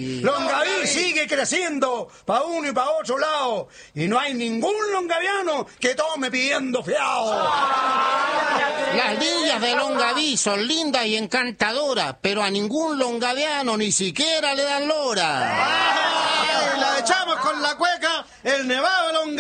Longaví sigue creciendo para uno y para otro lado. Y no hay ningún longaviano que tome pidiendo fiado. Las villas de Longaví son lindas y encantadoras, pero a ningún longaviano ni siquiera le dan lora. La echamos con la cueca, el nevado de Longaví.